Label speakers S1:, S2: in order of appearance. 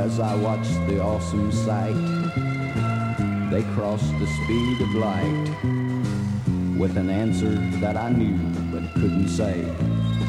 S1: as I watched the awesome sight. They crossed the speed of light with an answer that I knew but couldn't say.